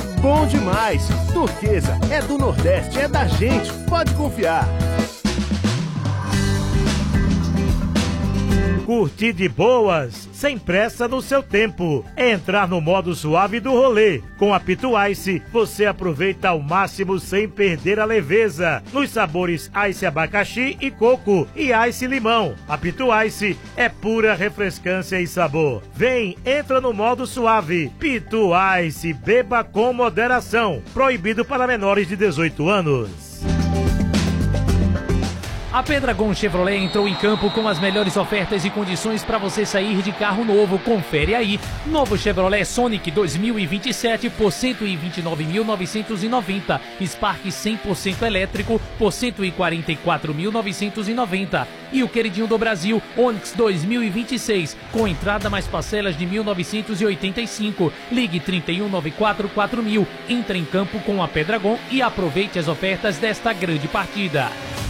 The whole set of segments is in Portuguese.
bom demais. Turquesa é do Nordeste, é da gente, pode confiar. Curtir de boas, sem pressa no seu tempo. É entrar no modo suave do rolê. Com a Pito Ice, você aproveita ao máximo sem perder a leveza. Nos sabores Ice abacaxi e coco e Ice limão. A Pito Ice é pura refrescância e sabor. Vem, entra no modo suave. Pito Ice, beba com moderação. Proibido para menores de 18 anos. A Pedragon Chevrolet entrou em campo com as melhores ofertas e condições para você sair de carro novo. Confere aí. Novo Chevrolet Sonic 2027 por 129.990. Spark 100% elétrico por 144.990. E o queridinho do Brasil, Onix 2026, com entrada mais parcelas de 1.985. Ligue 3194-4000. Entre em campo com a Pedragon e aproveite as ofertas desta grande partida.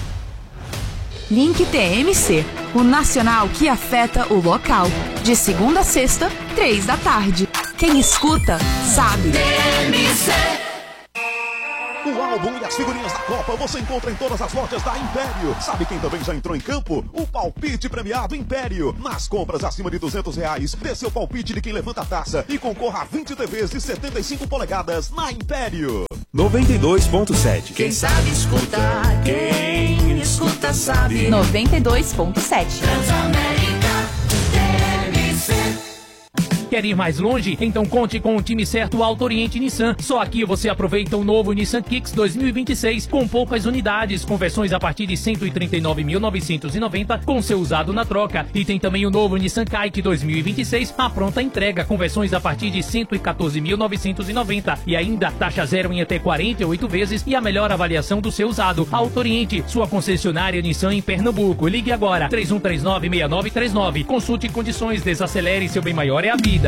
Link TMC, o nacional que afeta o local. De segunda a sexta, 3 da tarde. Quem escuta, sabe. TMC. O álbum e as figurinhas da Copa você encontra em todas as lojas da Império. Sabe quem também já entrou em campo? O palpite premiado Império. Nas compras acima de R$200, dê seu palpite de quem levanta a taça e concorra a 20 TVs de 75 polegadas na Império. 92.7. Quem sabe escuta, quem escuta sabe. 92.7. Transamérica, TMC. Quer ir mais longe? Então conte com o time certo Alto Oriente Nissan. Só aqui você aproveita o novo Nissan Kicks 2026 com poucas unidades, conversões a partir de 139.990 com seu usado na troca. E tem também o novo Nissan Kite 2026, a pronta entrega, conversões a partir de 114.990 e ainda taxa zero em até 48 vezes e a melhor avaliação do seu usado. Alto Oriente, sua concessionária Nissan em Pernambuco. Ligue agora, 3139-6939. Consulte condições, desacelere, seu bem maior é a vida.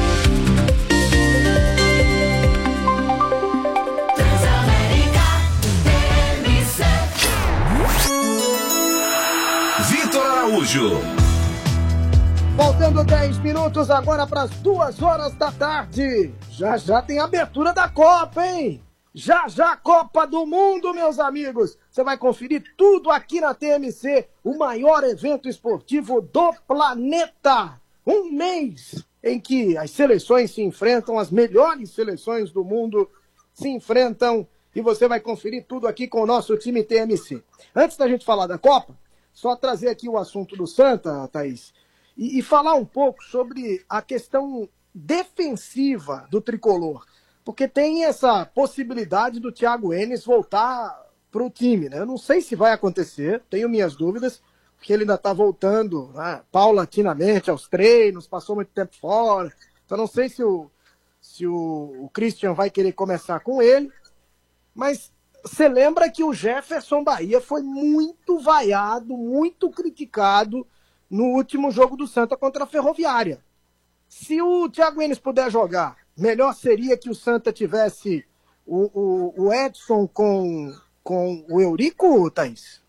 Vitor Araújo. Faltando 10 minutos agora para as 2 horas da tarde. Já já tem abertura da Copa, hein? Já já Copa do Mundo, meus amigos. Você vai conferir tudo aqui na TMC, o maior evento esportivo do planeta. Um mês em que as seleções se enfrentam, as melhores seleções do mundo se enfrentam, e você vai conferir tudo aqui com o nosso time TMC. Antes da gente falar da Copa, só trazer aqui o assunto do Santa, Thaís, e falar um pouco sobre a questão defensiva do tricolor, porque tem essa possibilidade do Thiago Enes voltar para o time, né? Eu não sei se vai acontecer, tenho minhas dúvidas, porque ele ainda está voltando, né, paulatinamente aos treinos, passou muito tempo fora. Então não sei se o Christian vai querer começar com ele. Mas você lembra que o Jefferson Bahia foi muito vaiado, muito criticado no último jogo do Santa contra a Ferroviária. Se o Thiago Enes puder jogar, melhor seria que o Santa tivesse o Edson com o Eurico, Thaís?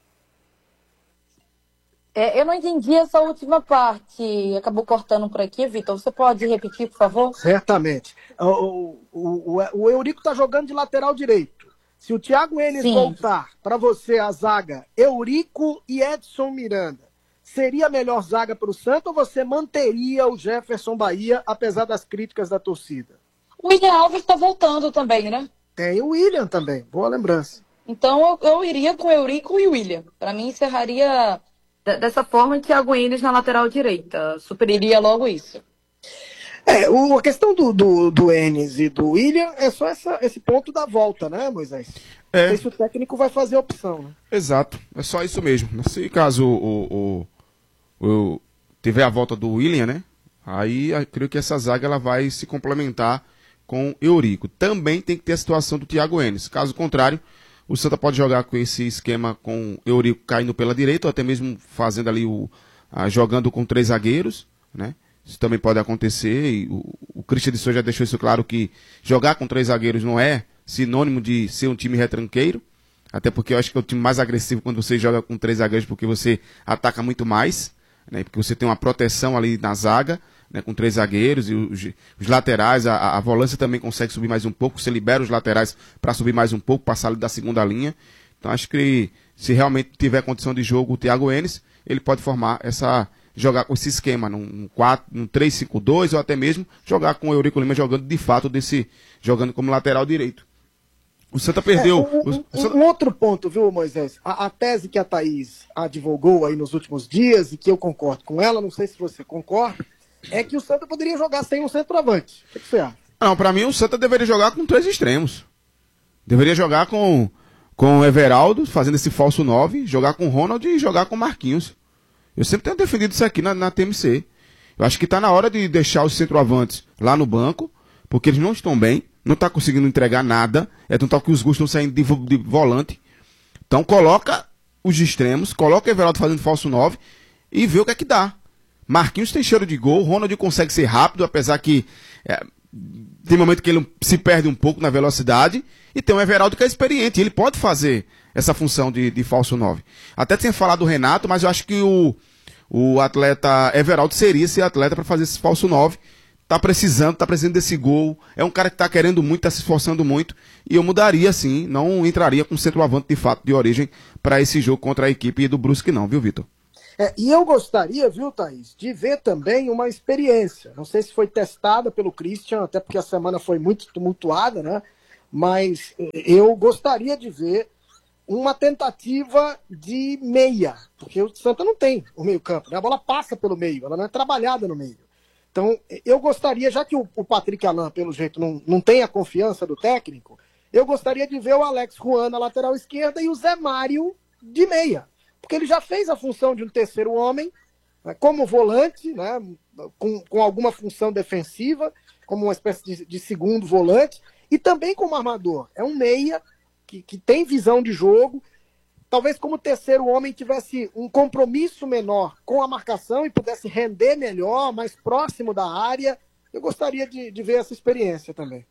Eu não entendi essa última parte. Acabou cortando por aqui, Vitor. Você pode repetir, por favor? Certamente. O Eurico está jogando de lateral direito. Se o Thiago Enes voltar para você a zaga Eurico e Edson Miranda, seria a melhor zaga para o Santos ou você manteria o Jefferson Bahia, apesar das críticas da torcida? O William Alves está voltando também, né? Tem o William também. Boa lembrança. Então eu iria com Eurico e William. Para mim encerraria dessa forma, Thiago Enes na lateral direita. Superiria logo isso. A questão do Enes e do William é só esse ponto da volta, né, Moisés? Não sei se o técnico vai fazer a opção, né? Exato, é só isso mesmo. Se caso tiver a volta do William, né? Aí eu creio que essa zaga ela vai se complementar com Eurico. Também tem que ter a situação do Thiago Enes. Caso contrário, o Santa pode jogar com esse esquema com Eurico caindo pela direita, ou até mesmo fazendo ali jogando com 3 zagueiros, né? Isso também pode acontecer, e o Christian de Souza já deixou isso claro, que jogar com 3 zagueiros não é sinônimo de ser um time retranqueiro, até porque eu acho que é o time mais agressivo quando você joga com 3 zagueiros, porque você ataca muito mais, né? Porque você tem uma proteção ali na zaga, né, com 3 zagueiros, e os laterais, a volância também consegue subir mais um pouco, você libera os laterais para subir mais um pouco, passar ali da segunda linha. Então acho que se realmente tiver condição de jogo o Thiago Enes, ele pode jogar com esse esquema, num 3-5-2, ou até mesmo jogar com o Eurico Lima jogando como lateral direito. O Santa perdeu. Um outro ponto, viu, Moisés? A tese que a Thaís advogou aí nos últimos dias, e que eu concordo com ela, não sei se você concorda, é que o Santa poderia jogar sem um centroavante. O que você acha? Não, pra mim o Santa deveria jogar com 3 extremos. Deveria jogar com o Everaldo, fazendo esse falso 9, jogar com o Ronald e jogar com o Marquinhos. Eu sempre tenho defendido isso aqui na TMC. Eu acho que tá na hora de deixar os centroavantes lá no banco, porque eles não estão bem, não tá conseguindo entregar nada, tanto que os gols estão saindo de volante. Então coloca os extremos, coloca o Everaldo fazendo falso 9 e vê o que é que dá. Marquinhos tem cheiro de gol, Ronald consegue ser rápido, apesar que tem momento que ele se perde um pouco na velocidade, e tem o Everaldo que é experiente, ele pode fazer essa função de falso 9. Até tinha falado do Renato, mas eu acho que o atleta Everaldo seria esse atleta para fazer esse falso 9. Tá precisando desse gol, é um cara que tá querendo muito, tá se esforçando muito, e eu mudaria sim, não entraria com centroavante de fato de origem para esse jogo contra a equipe do Brusque não, viu, Vitor? E eu gostaria, viu, Thaís, de ver também uma experiência. Não sei se foi testada pelo Christian, até porque a semana foi muito tumultuada, né? Mas eu gostaria de ver uma tentativa de meia, porque o Santa não tem o meio-campo, né? A bola passa pelo meio, ela não é trabalhada no meio. Então, eu gostaria, já que o Patrick Alain, pelo jeito, não tem a confiança do técnico, eu gostaria de ver o Alex Juan na lateral esquerda e o Zé Mário de meia. Porque ele já fez a função de um terceiro homem, né, como volante, né, com alguma função defensiva, como uma espécie de segundo volante, e também como armador. É um meia que tem visão de jogo. Talvez como terceiro homem tivesse um compromisso menor com a marcação e pudesse render melhor, mais próximo da área. Eu gostaria de ver essa experiência também.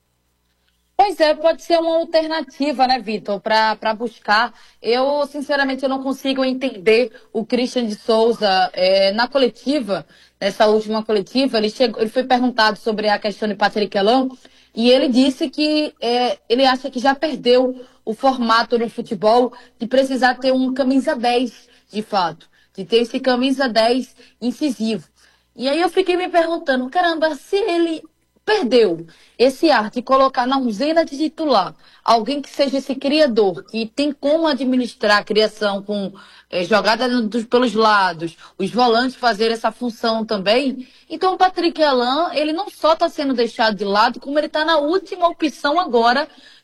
Pois é, pode ser uma alternativa, né, Vitor, para buscar. Eu, sinceramente, eu não consigo entender o Christian de Souza na coletiva, nessa última coletiva. Ele foi perguntado sobre a questão de Patrick Alain, e ele disse que ele acha que já perdeu o formato no futebol de precisar ter um camisa 10, de fato. De ter esse camisa 10 incisivo. E aí eu fiquei me perguntando, caramba, se ele perdeu esse ar de colocar na ausência de titular alguém que seja esse criador, que tem como administrar a criação com jogada pelos lados, os volantes fazer essa função também. Então o Patrick Alain, ele não só está sendo deixado de lado, como ele está na última opção agora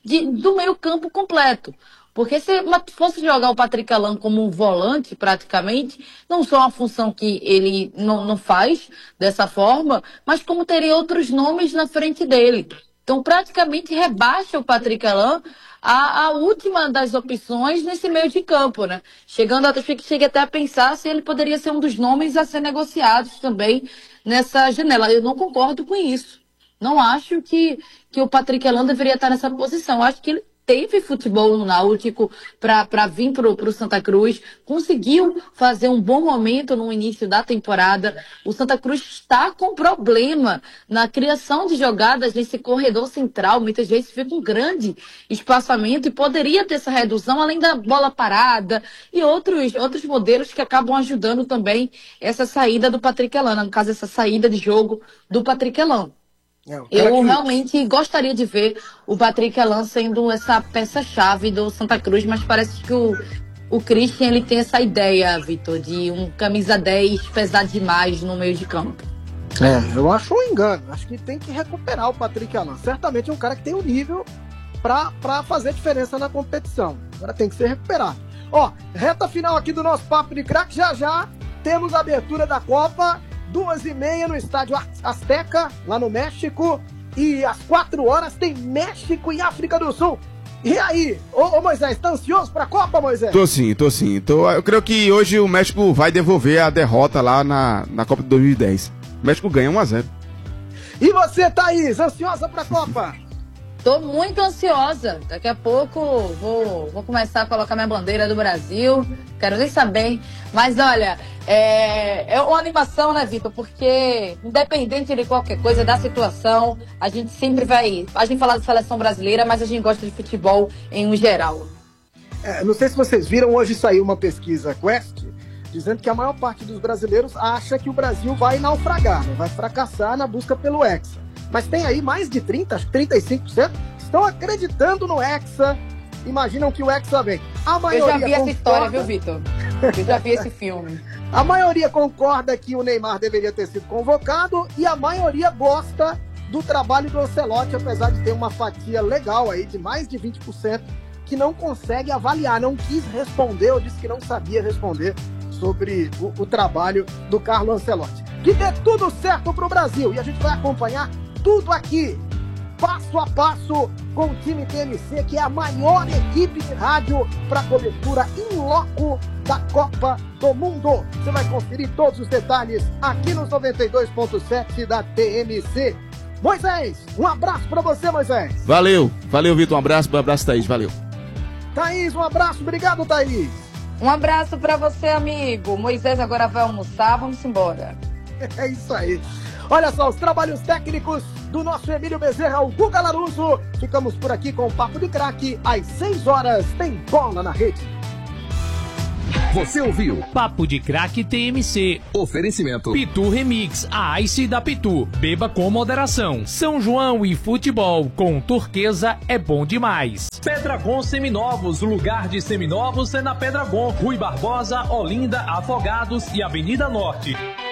do meio campo completo. Porque se fosse jogar o Patrick Alain como um volante, praticamente, não só uma função que ele não faz dessa forma, mas como teria outros nomes na frente dele. Então, praticamente rebaixa o Patrick Alain a última das opções nesse meio de campo, né? Cheguei até a pensar se ele poderia ser um dos nomes a ser negociados também nessa janela. Eu não concordo com isso. Não acho que o Patrick Alain deveria estar nessa posição. Eu acho que ele teve futebol no Náutico para vir pro Santa Cruz, conseguiu fazer um bom momento no início da temporada. O Santa Cruz está com problema na criação de jogadas nesse corredor central, muitas vezes fica um grande espaçamento e poderia ter essa redução, além da bola parada e outros modelos que acabam ajudando também essa saída do Patrick Alain, no caso essa saída de jogo do Patrick Alain. Eu realmente gostaria de ver o Patrick Alain sendo essa peça-chave do Santa Cruz, mas parece que o Christian ele tem essa ideia, Vitor, de um camisa 10 pesado demais no meio de campo. Eu acho um engano. Acho que tem que recuperar o Patrick Alain. Certamente é um cara que tem o nível para fazer diferença na competição. Agora tem que ser recuperado. Reta final aqui do nosso Papo de Craque. Já temos a abertura da Copa. 2h30 no estádio Azteca, lá no México. E às 4h tem México e África do Sul. E aí, ô Moisés, tá ansioso pra Copa, Moisés? Tô sim. Eu creio que hoje o México vai devolver a derrota lá na Copa de 2010. O México ganha 1-0. E você, Thaís, ansiosa pra Copa? Tô muito ansiosa. Daqui a pouco vou começar a colocar minha bandeira do Brasil. Quero nem saber. Mas olha, é uma animação, né, Vitor? Porque independente de qualquer coisa, da situação, a gente sempre vai... A gente fala de seleção brasileira, mas a gente gosta de futebol em um geral. Não sei se vocês viram, hoje saiu uma pesquisa Quest, dizendo que a maior parte dos brasileiros acha que o Brasil vai naufragar, vai fracassar na busca pelo Hexa. Mas tem aí mais de 30%, acho que 35%, estão acreditando no Hexa, imaginam que o Hexa vem. A maioria eu já vi essa história, viu, Vitor? Eu já vi esse filme. A maioria concorda que o Neymar deveria ter sido convocado e a maioria gosta do trabalho do Ancelotti, apesar de ter uma fatia legal aí de mais de 20% que não consegue avaliar, não quis responder ou disse que não sabia responder sobre o trabalho do Carlo Ancelotti. Que dê tudo certo pro Brasil e a gente vai acompanhar tudo aqui, passo a passo, com o time TMC, que é a maior equipe de rádio para cobertura in loco da Copa do Mundo. Você vai conferir todos os detalhes aqui nos 92.7 da TMC. Moisés, um abraço para você, Moisés. Valeu, Vitor, um abraço, Thaís, valeu. Thaís, um abraço, obrigado, Thaís. Um abraço para você, amigo. Moisés agora vai almoçar, vamos embora. É isso aí. Olha só, os trabalhos técnicos do nosso Emílio Bezerra, o Guga Laruso. Ficamos por aqui com o Papo de Craque. Às 6 horas tem bola na rede. Você ouviu Papo de Craque TMC. Oferecimento Pitu Remix, a Ice da Pitu. Beba com moderação. São João e futebol com Turquesa é bom demais. Pedragon Seminovos, lugar de seminovos é na Pedragon. Rui Barbosa, Olinda, Afogados e Avenida Norte.